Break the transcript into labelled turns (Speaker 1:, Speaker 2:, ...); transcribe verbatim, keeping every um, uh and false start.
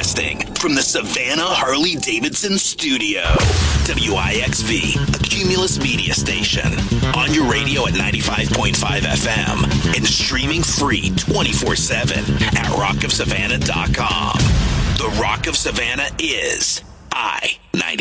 Speaker 1: Broadcasting from the Savannah Harley-Davidson studio. W I X V, a Cumulus media station. On your radio at ninety-five point five F M and streaming free twenty-four seven at rock of savannah dot com. The Rock of Savannah is I ninety.